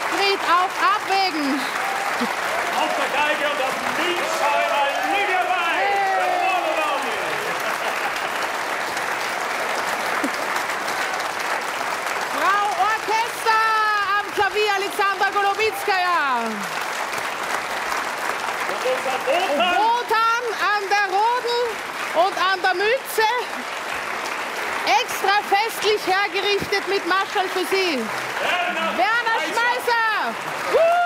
Gottfried auf Abwägen. Auf der Geige und auf dem Liedschreiber Lydia Weiß. Frau Orchester am Klavier Alexandra Golubitskaja. Und unser Wotan an der Roden und an der Mütze. Extra festlich hergerichtet mit Marschall für Sie. Werner Schmeißer.